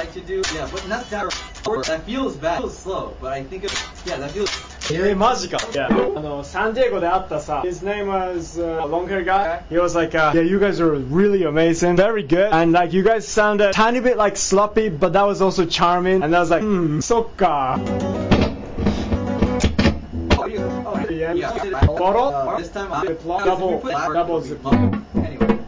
to do, yeah, but not that. That feels bad. It feels slow, but I think that feels. マジか。Yeah. サンディエゴで会ったさ、his name was a long hair guy. He was like, yeah, you guys are really amazing, very good, and like you guys sounded a tiny bit like sloppy, but that was also charming. And I was like, そっか。 Yeah. Bottle. This time, Double zip.